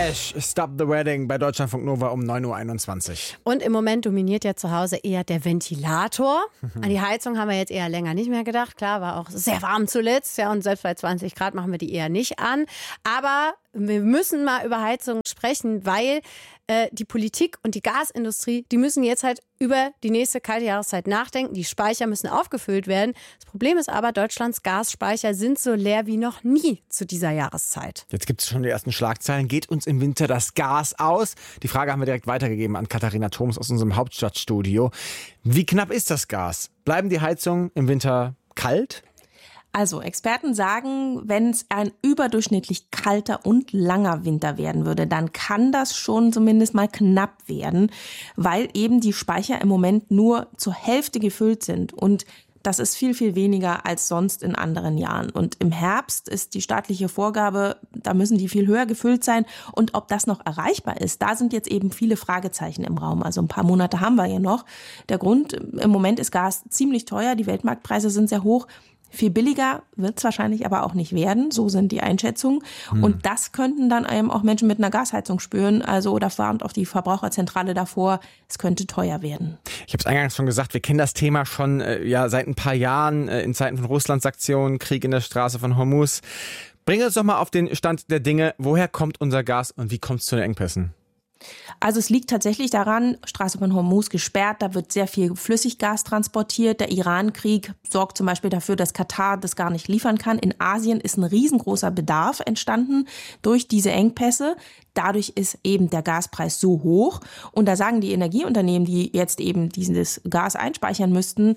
Clash, Stop the Wedding bei Deutschlandfunk Nova um 9.21 Uhr. Und im Moment dominiert ja zu Hause eher der Ventilator. An die Heizung haben wir jetzt eher länger nicht mehr gedacht. Klar, war auch sehr warm zuletzt. Ja, und selbst bei 20 Grad machen wir die eher nicht an. Aber wir müssen mal über Heizung sprechen, weil die Politik und die Gasindustrie, die müssen jetzt halt über die nächste kalte Jahreszeit nachdenken. Die Speicher müssen aufgefüllt werden. Das Problem ist aber, Deutschlands Gasspeicher sind so leer wie noch nie zu dieser Jahreszeit. Jetzt gibt es schon die ersten Schlagzeilen. Geht uns im Winter das Gas aus? Die Frage haben wir direkt weitergegeben an Katharina Thoms aus unserem Hauptstadtstudio. Wie knapp ist das Gas? Bleiben die Heizungen im Winter kalt? Also Experten sagen, wenn es ein überdurchschnittlich kalter und langer Winter werden würde, dann kann das schon zumindest mal knapp werden, weil eben die Speicher im Moment nur zur Hälfte gefüllt sind. Und das ist viel, viel weniger als sonst in anderen Jahren. Und im Herbst ist die staatliche Vorgabe, da müssen die viel höher gefüllt sein. Und ob das noch erreichbar ist, da sind jetzt eben viele Fragezeichen im Raum. Also ein paar Monate haben wir ja noch. Der Grund, im Moment ist Gas ziemlich teuer, die Weltmarktpreise sind sehr hoch. Viel billiger wird es wahrscheinlich aber auch nicht werden, so sind die Einschätzungen. Und das könnten dann eben auch Menschen mit einer Gasheizung spüren. Also da warnt auch die Verbraucherzentrale davor, es könnte teuer werden. Ich habe es eingangs schon gesagt, wir kennen das Thema schon seit ein paar Jahren in Zeiten von Russlandsaktionen, Krieg in der Straße von Hormuz. Bring uns doch mal auf den Stand der Dinge. Woher kommt unser Gas und wie kommt es zu den Engpässen? Also es liegt tatsächlich daran, Straße von Hormuz gesperrt, da wird sehr viel Flüssiggas transportiert. Der Iran-Krieg sorgt zum Beispiel dafür, dass Katar das gar nicht liefern kann. In Asien ist ein riesengroßer Bedarf entstanden durch diese Engpässe. Dadurch ist eben der Gaspreis so hoch. Und da sagen die Energieunternehmen, die jetzt eben dieses Gas einspeichern müssten,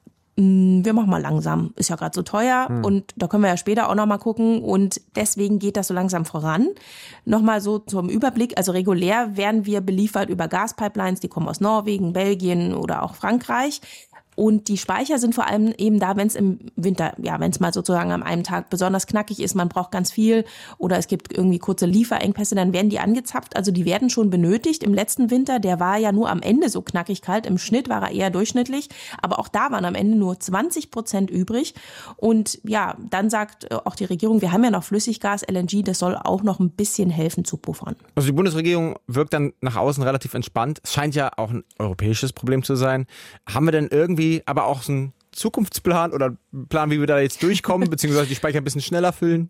wir machen mal langsam, ist ja gerade so teuer und da können wir ja später auch nochmal gucken und deswegen geht das so langsam voran. Nochmal so zum Überblick, also regulär werden wir beliefert über Gaspipelines, die kommen aus Norwegen, Belgien oder auch Frankreich. Und die Speicher sind vor allem eben da, wenn es im Winter, wenn es mal sozusagen an einem Tag besonders knackig ist, man braucht ganz viel oder es gibt irgendwie kurze Lieferengpässe, dann werden die angezapft. Also die werden schon benötigt. Im letzten Winter, der war ja nur am Ende so knackig kalt. Im Schnitt war er eher durchschnittlich. Aber auch da waren am Ende nur 20% übrig. Und ja, dann sagt auch die Regierung, wir haben ja noch Flüssiggas, LNG, das soll auch noch ein bisschen helfen zu puffern. Also die Bundesregierung wirkt dann nach außen relativ entspannt. Es scheint ja auch ein europäisches Problem zu sein. Haben wir denn irgendwie aber auch so einen Zukunftsplan oder einen Plan, wie wir da jetzt durchkommen, beziehungsweise die Speicher ein bisschen schneller füllen?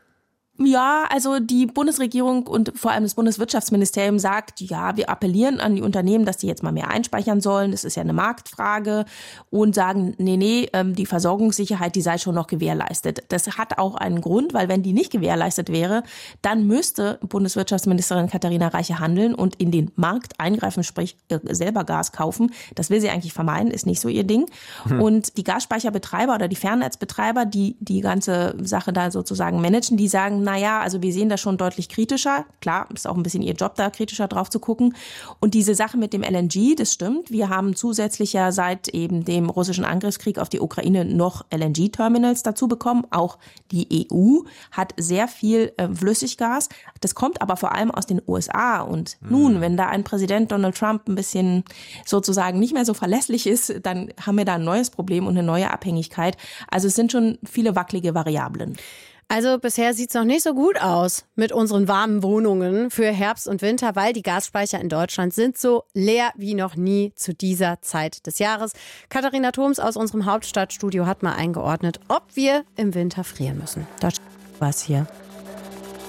Ja, also die Bundesregierung und vor allem das Bundeswirtschaftsministerium sagt, ja, wir appellieren an die Unternehmen, dass die jetzt mal mehr einspeichern sollen. Das ist ja eine Marktfrage und sagen, nee, die Versorgungssicherheit, die sei schon noch gewährleistet. Das hat auch einen Grund, weil wenn die nicht gewährleistet wäre, dann müsste Bundeswirtschaftsministerin Katharina Reiche handeln und in den Markt eingreifen, sprich selber Gas kaufen. Das will sie eigentlich vermeiden, ist nicht so ihr Ding. Und die Gasspeicherbetreiber oder die Fernnetzbetreiber, die die ganze Sache da sozusagen managen, die sagen, also wir sehen das schon deutlich kritischer. Klar, ist auch ein bisschen ihr Job da, kritischer drauf zu gucken. Und diese Sache mit dem LNG, das stimmt. Wir haben zusätzlich ja seit eben dem russischen Angriffskrieg auf die Ukraine noch LNG-Terminals dazu bekommen. Auch die EU hat sehr viel Flüssiggas. Das kommt aber vor allem aus den USA. Und nun, wenn da ein Präsident Donald Trump ein bisschen sozusagen nicht mehr so verlässlich ist, dann haben wir da ein neues Problem und eine neue Abhängigkeit. Also es sind schon viele wackelige Variablen. Also bisher sieht's noch nicht so gut aus mit unseren warmen Wohnungen für Herbst und Winter, weil die Gasspeicher in Deutschland sind so leer wie noch nie zu dieser Zeit des Jahres. Katharina Thoms aus unserem Hauptstadtstudio hat mal eingeordnet, ob wir im Winter frieren müssen. Das war's hier.